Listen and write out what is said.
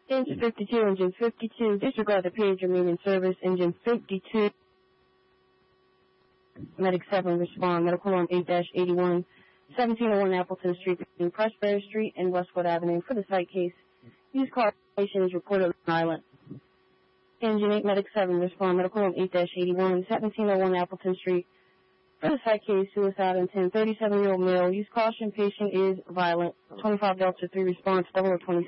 Engine 52, engine 52, disregard the page, remain in service. Engine 52, Medic 7, respond. Medical on 8-81, 1701 Appleton Street between Prospero Street and Westwood Avenue. For the site case, used car operation is reported on island. Engine 8, Medic 7, respond. Medical on 8-81, 1701 Appleton Street. For the site case, suicide intent, 37-year-old male. Use caution, patient is violent. 25 Delta 3 response, 0026.